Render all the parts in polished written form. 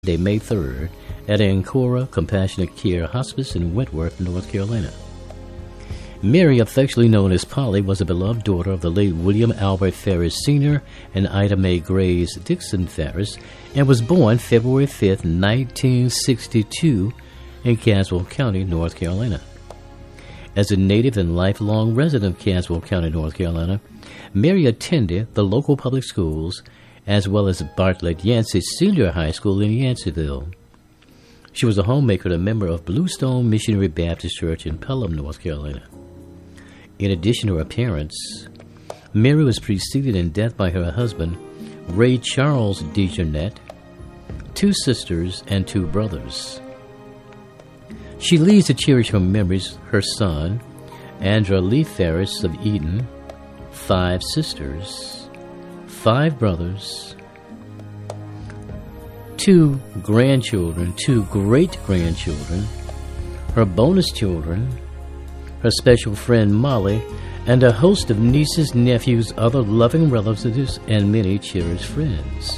May 3rd at Ancora Compassionate Care Hospice in Wentworth, North Carolina. Mary, affectionately known as Polly, was a beloved daughter of the late William Albert Ferris Sr. and Ida Mae Grace Dixon Ferris, and was born February 5, 1962 in Caswell County, North Carolina. As a native and lifelong resident of Caswell County, North Carolina, Mary attended the local public schools as well as Bartlett Yancey Senior High School in Yanceyville. She was a homemaker and a member of Bluestone Missionary Baptist Church in Pelham, North Carolina. In addition to her parents, Mary was preceded in death by her husband, Ray Charles DeJohnette, 2 sisters, and 2 brothers. She leaves to cherish her memories her son, Andra Lee Ferris of Eden, 5 sisters, 5 brothers, 2 grandchildren, 2 great-grandchildren, her bonus children, her special friend Molly, and a host of nieces, nephews, other loving relatives, and many cherished friends.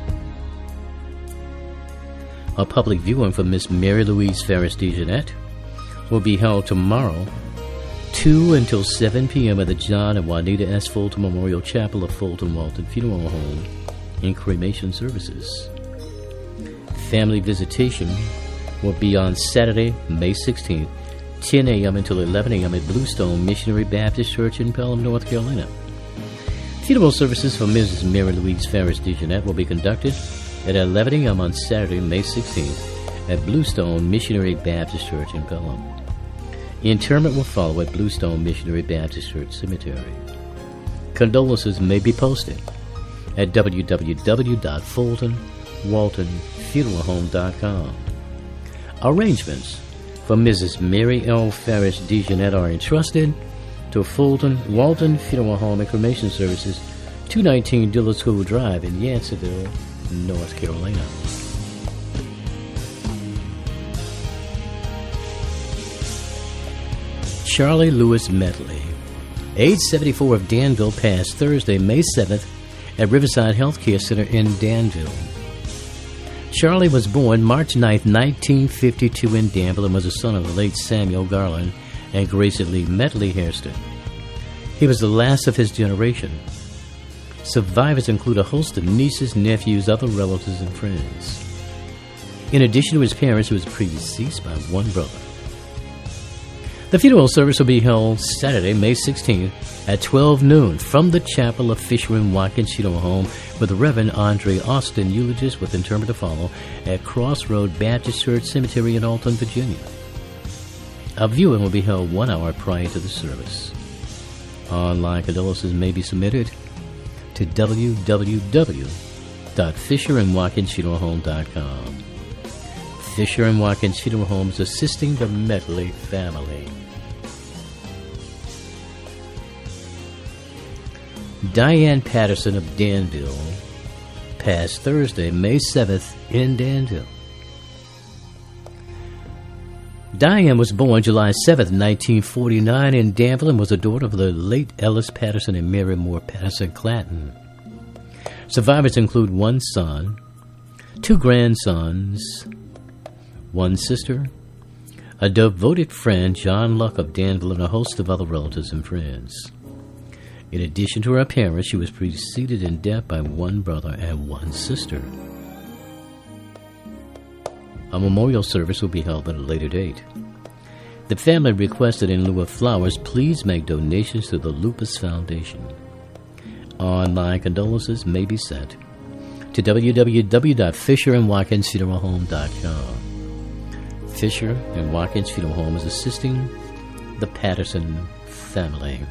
A public viewing for Miss Mary Louise Ferris DeJohnette will be held tomorrow, 2 until 7 p.m. at the John and Juanita S. Fulton Memorial Chapel of Fulton Walton Funeral Home in cremation services. Family visitation will be on Saturday, May 16th, 10 a.m. until 11 a.m. at Bluestone Missionary Baptist Church in Pelham, North Carolina. Funeral services for Mrs. Mary Louise Ferris DeJohnette will be conducted at 11 a.m. on Saturday, May 16th at Bluestone Missionary Baptist Church in Pelham. Interment will follow at Bluestone Missionary Baptist Church Cemetery. Condolences may be posted at www.fultonwaltonfuneralhome.com. Arrangements for Mrs. Mary L. Ferris DeJohnette are entrusted to Fulton Walton Funeral Home and Cremation Services, 219 Dillard School Drive in Yanceyville, North Carolina. Charlie Lewis Medley, age 74, of Danville, passed Thursday, May 7th at Riverside Healthcare Center in Danville. Charlie was born March 9, 1952 in Danville and was the son of the late Samuel Garland and Gracie Lee Medley Hairston. He was the last of his generation. Survivors include a host of nieces, nephews, other relatives, and friends. In addition to his parents, he was predeceased by 1 brother. The funeral service will be held Saturday, May 16th at 12 noon from the Chapel of Fisher and Watkins Funeral Home with Reverend Andre Austin, eulogist, with interment to follow at Crossroad Baptist Church Cemetery in Alton, Virginia. A viewing will be held 1 hour prior to the service. Online condolences may be submitted to www.fisherandwatkinsfuneralhome.com. Fisher and Watkins Funeral Home is assisting the Medley family. Diane Patterson of Danville passed Thursday, May 7th in Danville. Diane was born July 7th, 1949 in Danville and was the daughter of the late Ellis Patterson and Mary Moore Patterson Clanton. Survivors include 1 son, 2 grandsons, 1 sister, a devoted friend, John Luck of Danville, and a host of other relatives and friends. In addition to her parents, she was preceded in death by 1 brother and 1 sister. A memorial service will be held at a later date. The family requested, in lieu of flowers, please make donations to the Lupus Foundation. Online condolences may be sent to www.fisherandwatkinsfuneralhome.com. Fisher and Watkins Funeral Home is assisting the Patterson family.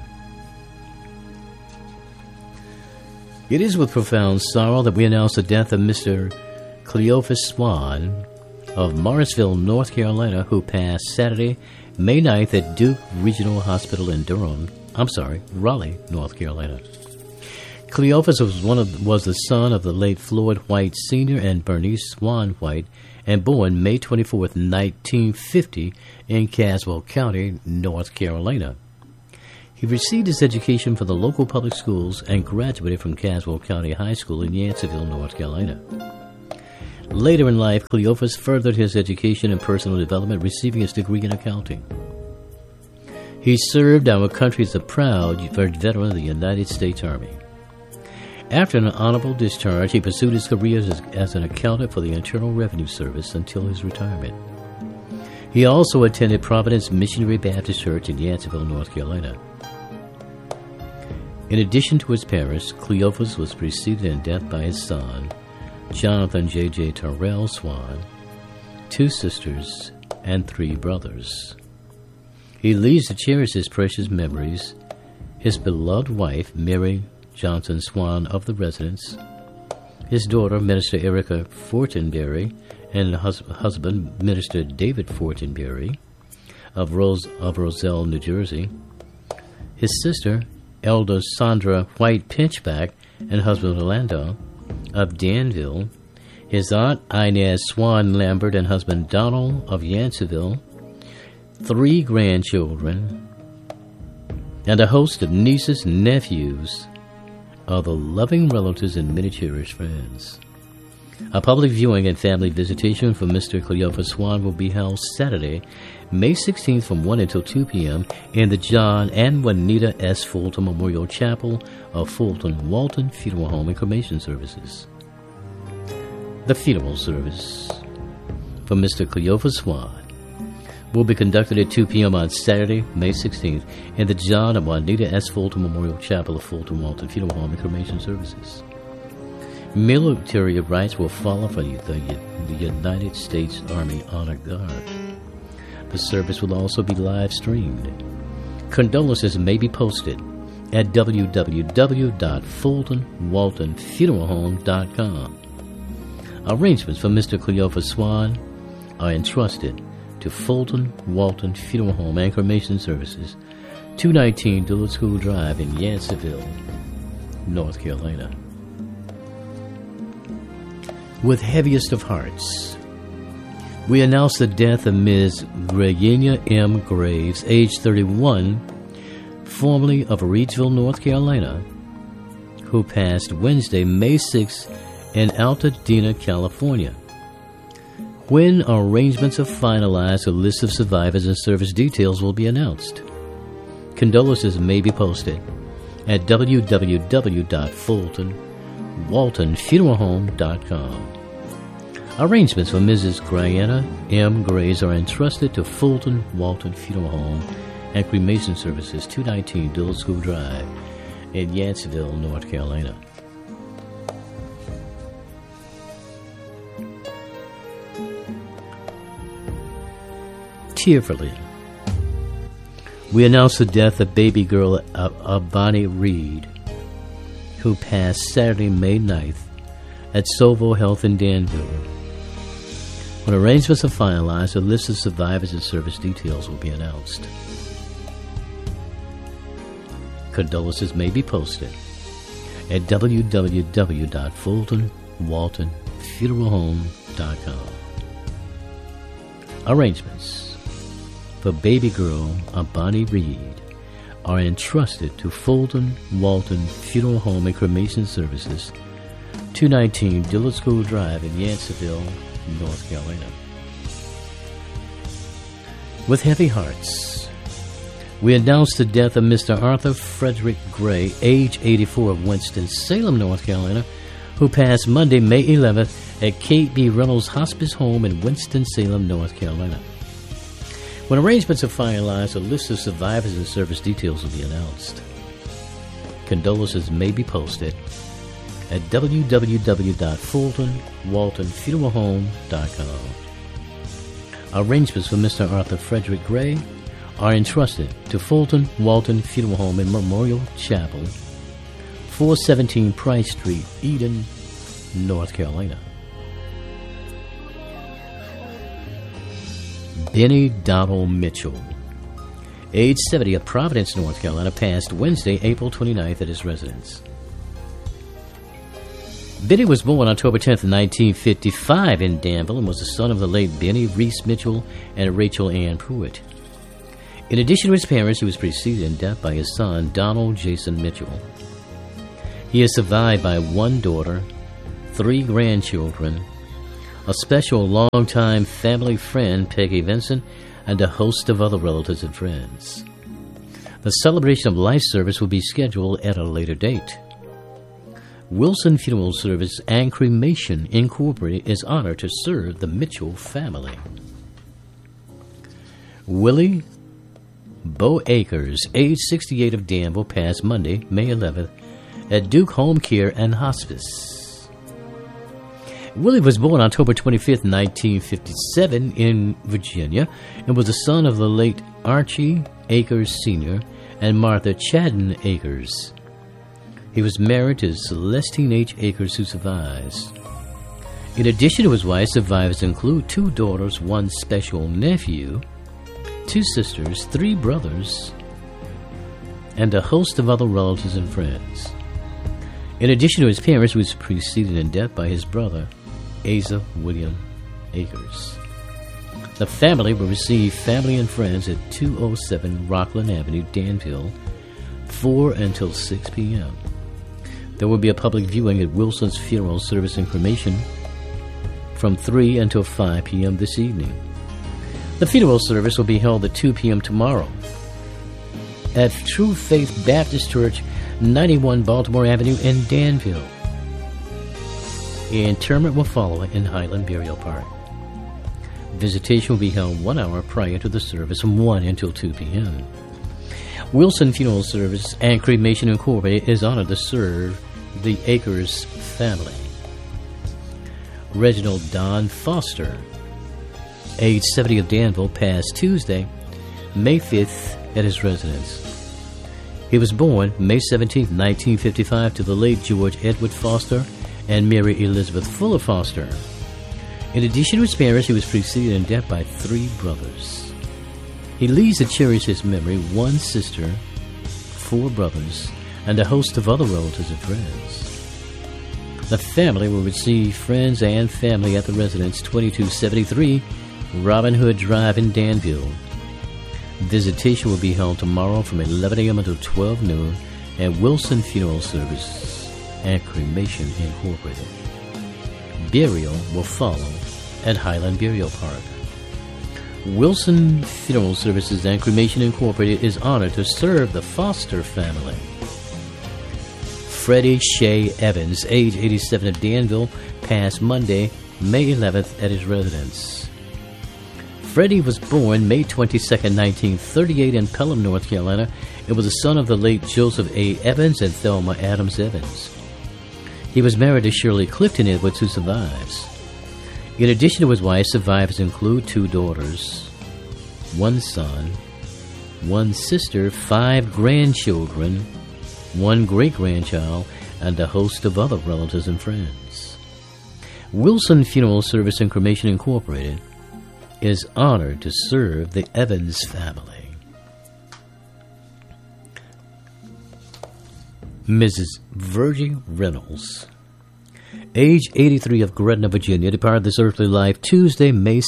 It is with profound sorrow that we announce the death of Mr. Cleophas Swan of Morrisville, North Carolina, who passed Saturday, May 9th at Duke Regional Hospital in Raleigh, North Carolina. Cleophas was the son of the late Floyd White Sr. and Bernice Swan White, and born May 24, 1950 in Caswell County, North Carolina. He received his education from the local public schools and graduated from Caswell County High School in Yanceyville, North Carolina. Later in life, Cleophas furthered his education and personal development, receiving his degree in accounting. He served our country as a proud veteran of the United States Army. After an honorable discharge, he pursued his career as an accountant for the Internal Revenue Service until his retirement. He also attended Providence Missionary Baptist Church in Yanceyville, North Carolina. In addition to his parents, Cleophas was preceded in death by his son, Jonathan J.J. Terrell Swan, 2 sisters, and 3 brothers. He leaves to cherish his precious memories, his beloved wife, Mary Johnson Swan of the Residence, his daughter, Minister Erica Fortenberry, and husband, Minister David Fortenberry of Roselle, New Jersey, his sister, Elder Sandra White Pinchback, and husband Orlando of Danville, his aunt Inez Swan Lambert and husband Donald of Yanceyville, 3 grandchildren, and a host of nieces and nephews, other loving relatives, and many cherished friends. A public viewing and family visitation for Mr. Cleophas Swan will be held Saturday, May 16th from 1 until 2 p.m. in the John and Juanita S. Fulton Memorial Chapel of Fulton Walton Funeral Home and Cremation Services. The funeral service for Mr. Cleophas Swan will be conducted at 2 p.m. on Saturday, May 16th in the John and Juanita S. Fulton Memorial Chapel of Fulton Walton Funeral Home and Cremation Services. Military rites will follow for the United States Army Honor Guard. The service will also be live streamed. Condolences may be posted at www.fultonwaltonfuneralhome.com. Arrangements for Mr. Cleophas Swan are entrusted to Fulton Walton Funeral Home and Cremation Services, 219 Dillard School Drive in Yanceyville, North Carolina. With heaviest of hearts, we announce the death of Ms. Grayenia M. Graves, age 31, formerly of Reidsville, North Carolina, who passed Wednesday, May 6th in Altadena, California. When arrangements are finalized, a list of survivors and service details will be announced. Condolences may be posted at www.fultonwaltonfuneralhome.com. Arrangements for Mrs. Grayenia M. Graves are entrusted to Fulton Walton Funeral Home and Cremation Services, 219 Dillard School Drive in Yanceyville, North Carolina. Tearfully, we announce the death of baby girl Bonnie Reed, who passed Saturday, May 9th at Sovo Health in Danville. When arrangements are finalized, a list of survivors and service details will be announced. Condolences may be posted at www.fultonwaltonfuneralhome.com. Arrangements for baby girl Bonnie Reed are entrusted to Fulton Walton Funeral Home and Cremation Services, 219 Dillard School Drive in Yanceyville, North Carolina. With heavy hearts, we announce the death of Mr. Arthur Frederick Gray, age 84, of Winston-Salem, North Carolina, who passed Monday, May 11th at Kate B. Reynolds Hospice Home in Winston-Salem, North Carolina. When arrangements are finalized, a list of survivors and service details will be announced. Condolences may be posted at www.fultonwaltonfuneralhome.com. Arrangements for Mr. Arthur Frederick Gray are entrusted to Fulton Walton Funeral Home and Memorial Chapel, 417 Price Street, Eden, North Carolina. Benny Donald Mitchell, age 70, of Providence, North Carolina, passed Wednesday, April 29th at his residence. Benny was born October 10th, 1955 in Danville and was the son of the late Benny Reese Mitchell and Rachel Ann Pruitt. In addition to his parents, he was preceded in death by his son, Donald Jason Mitchell. He is survived by 1 daughter, 3 grandchildren, a special longtime family friend, Peggy Vincent, and a host of other relatives and friends. The celebration of life service will be scheduled at a later date. Wilson Funeral Service and Cremation Incorporated is honored to serve the Mitchell family. Willie Bo Akers, age 68 of Danville, passed Monday, May 11th, at Duke Home Care and Hospice. Willie was born October 25th, 1957 in Virginia and was the son of the late Archie Akers Sr. and Martha Chadden Akers. He was married to Celestine H. Akers, who survives. In addition to his wife, survivors include 2 daughters, 1 special nephew, 2 sisters, 3 brothers, and a host of other relatives and friends. In addition to his parents, he was preceded in death by his brother, Asa William Akers. The family will receive family and friends at 207 Rockland Avenue, Danville, 4 until 6 p.m. There will be a public viewing at Wilson's Funeral Service and Cremation from 3 until 5 p.m. this evening. The funeral service will be held at 2 p.m. tomorrow at True Faith Baptist Church, 91 Baltimore Avenue in Danville. Interment will follow in Highland Burial Park. Visitation will be held 1 hour prior to the service from 1 until 2 p.m. Wilson Funeral Service and Cremation Incorporated is honored to serve the Akers family. Reginald Don Foster, age 70 of Danville, passed Tuesday, May 5th at his residence. He was born May 17, 1955 to the late George Edward Foster and Mary Elizabeth Fuller Foster. In addition to his parents, he was preceded in death by 3 brothers. He leaves to cherish his memory 1 sister, 4 brothers, and a host of other relatives and friends. The family will receive friends and family at the residence, 2273 Robin Hood Drive in Danville. Visitation will be held tomorrow from 11 a.m. until 12 noon at Wilson Funeral Service and Cremation Incorporated. Burial will follow at Highland Burial Park. Wilson Funeral Services and Cremation Incorporated is honored to serve the Foster family. Freddie Shea Evans, age 87 of Danville, passed Monday, May 11th at his residence. Freddie was born May 22, 1938 in Pelham, North Carolina, and was the son of the late Joseph A. Evans and Thelma Adams Evans. He was married to Shirley Clifton Edwards, who survives. In addition to his wife, survivors include 2 daughters, 1 son, 1 sister, 5 grandchildren, 1 great-grandchild, and a host of other relatives and friends. Wilson Funeral Service and Cremation Incorporated is honored to serve the Evans family. Mrs. Virgie Reynolds, age 83 of Gretna, Virginia, departed this earthly life Tuesday, May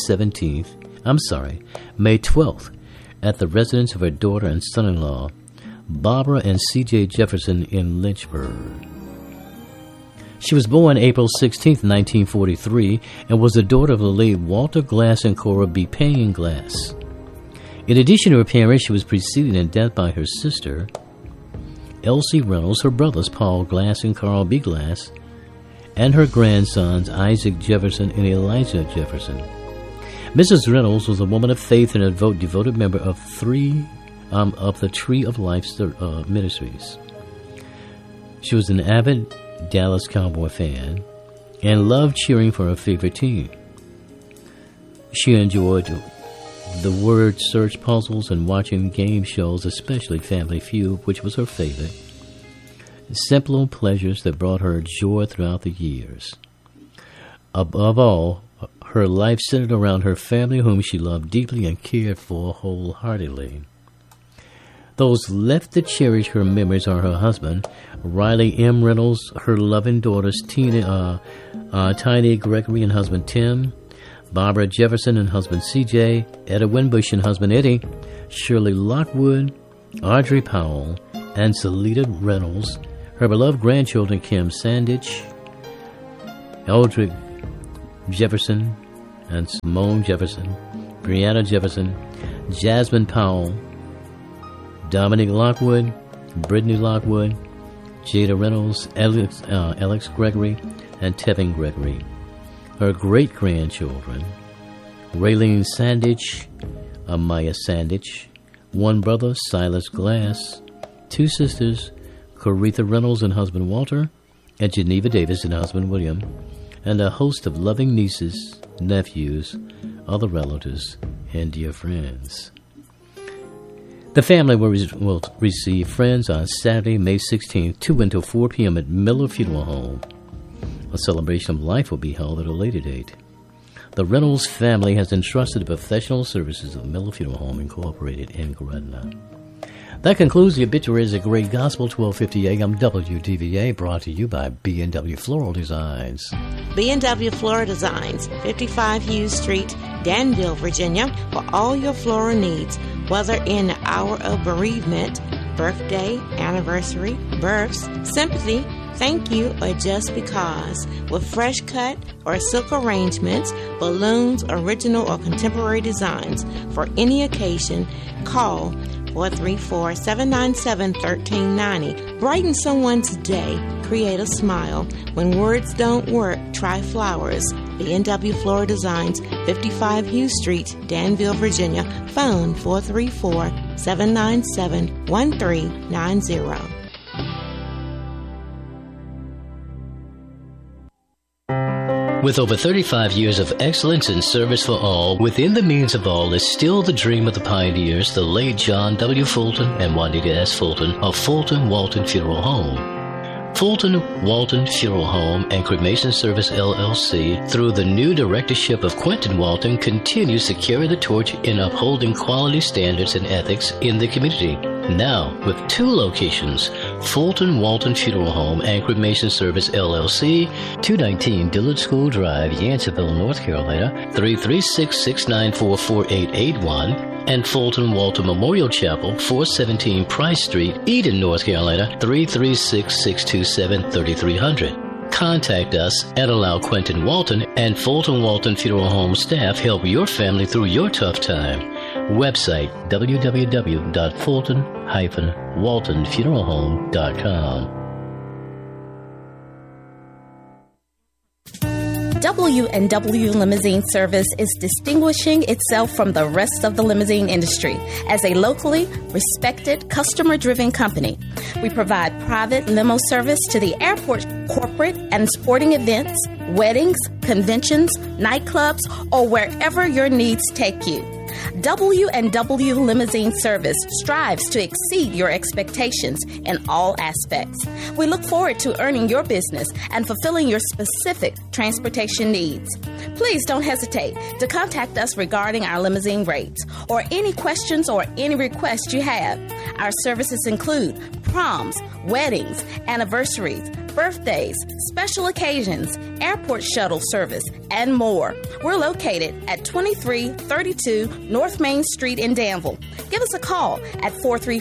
12th, at the residence of her daughter and son-in-law, Barbara and C.J. Jefferson in Lynchburg. She was born April 16, 1943, and was the daughter of the late Walter Glass and Cora B. Payne Glass. In addition to her parents, she was preceded in death by her sister, Elsie Reynolds, her brothers Paul Glass and Carl B. Glass, and her grandsons Isaac Jefferson and Elijah Jefferson. Mrs. Reynolds was a woman of faith and a devoted member of the Tree of Life Ministries. She was an avid Dallas Cowboy fan and loved cheering for her favorite team. She enjoyed the word search puzzles and watching game shows, especially Family Feud, which was her favorite. Simple pleasures that brought her joy throughout the years. Above all, her life centered around her family, whom she loved deeply and cared for wholeheartedly. Those left to cherish her memories are her husband, Riley M. Reynolds, her loving daughters, Tiny Gregory and husband Tim, Barbara Jefferson and husband C.J., Etta Winbush and husband Eddie, Shirley Lockwood, Audrey Powell, and Salita Reynolds, her beloved grandchildren Kim Sandich, Eldrick Jefferson and Simone Jefferson, Brianna Jefferson, Jasmine Powell, Dominic Lockwood, Brittany Lockwood, Jada Reynolds, Alex Gregory, and Tevin Gregory. Her great-grandchildren, Raylene Sandich, Amaya Sandich, one brother, Silas Glass, two sisters, Coretha Reynolds and husband Walter, and Geneva Davis and husband William, and a host of loving nieces, nephews, other relatives, and dear friends. The family will receive friends on Saturday, May 16th, 2 until 4 p.m. at Miller Funeral Home. A celebration of life will be held at a later date. The Reynolds family has entrusted the professional services of Miller Funeral Home Incorporated in Gretna. That concludes the obituaries at Great Gospel 1250 AM WDVA, brought to you by B&W Floral Designs. B&W Floral Designs, 55 Hughes Street, Danville, Virginia, for all your floral needs, whether in the hour of bereavement, birthday, anniversary, births, sympathy, thank you, or just because. With fresh cut or silk arrangements, balloons, original or contemporary designs for any occasion, call 434-797-1390. Brighten someone's day. Create a smile. When words don't work, try flowers. B&W Floral Designs, 55 Hughes Street, Danville, Virginia. Phone 434-797-1390. With over 35 years of excellence and service for all, within the means of all is still the dream of the pioneers, the late John W. Fulton and Juanita S. Fulton of Fulton Walton Funeral Home. Fulton Walton Funeral Home and Cremation Service LLC, through the new directorship of Quentin Walton, continues to carry the torch in upholding quality standards and ethics in the community. Now, with 2 locations, Fulton Walton Funeral Home and Cremation Service LLC, 219 Dillard School Drive, Yanceyville, North Carolina, 336-694-4881, and Fulton Walton Memorial Chapel, 417 Price Street, Eden, North Carolina, 336-627-3300. Contact us and allow Quentin Walton and Fulton Walton Funeral Home staff help your family through your tough time. Website www.fulton-waltonfuneralhome.com. W&W Limousine Service is distinguishing itself from the rest of the limousine industry as a locally respected, customer-driven company. We provide private limo service to the airport, corporate and sporting events, weddings, conventions, nightclubs, or wherever your needs take you. W&W Limousine Service strives to exceed your expectations in all aspects. We look forward to earning your business and fulfilling your specific transportation needs. Please don't hesitate to contact us regarding our limousine rates or any questions or any requests you have. Our services include proms, weddings, anniversaries, birthdays, special occasions, airport shuttle service, and more. We're located at 2332 North Main Street in Danville. Give us a call at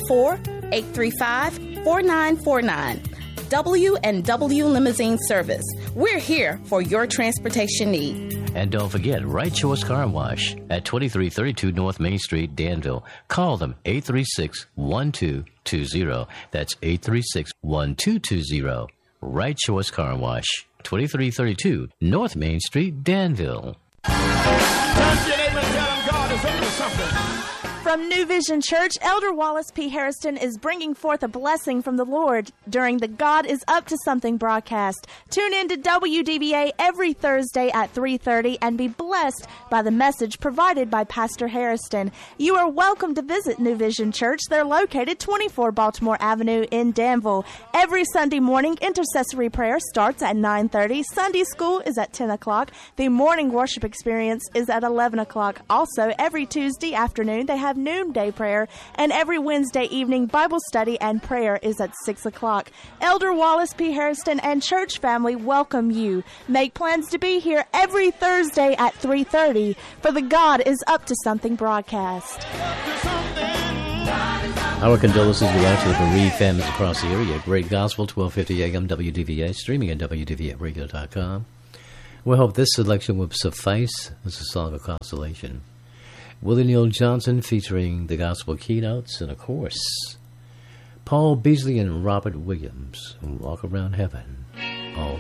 434-835-4949. W&W Limousine Service. We're here for your transportation need. And don't forget, Right Choice Car Wash at 2332 North Main Street, Danville. Call them 836-1220. That's 836-1220. Right Choice Car Wash, 2332 North Main Street, Danville. Touch your neighbor and tell them God is up to something. From New Vision Church, Elder Wallace P. Harrison is bringing forth a blessing from the Lord during the God is Up to Something broadcast. Tune in to WDVA every Thursday at 3:30 and be blessed by the message provided by Pastor Harrison. You are welcome to visit New Vision Church. They're located 24 Baltimore Avenue in Danville. Every Sunday morning, intercessory prayer starts at 9:30. Sunday school is at 10 o'clock. The morning worship experience is at 11 o'clock. Also, every Tuesday afternoon, they have noonday prayer, and every Wednesday evening Bible study and prayer is at 6 o'clock. Elder Wallace P. Harrison and church family welcome you. Make plans to be here every Thursday at 3:30 for the God is Up to Something broadcast. Our condolences go out to the bereaved families across the area. Great Gospel, 1250 AM WDVA, streaming at WDVAradio.com. We hope this selection will suffice as a song of consolation. Willie Neal Johnson featuring the Gospel Keynotes, and of course, Paul Beasley and Robert Williams, Walk Around Heaven. All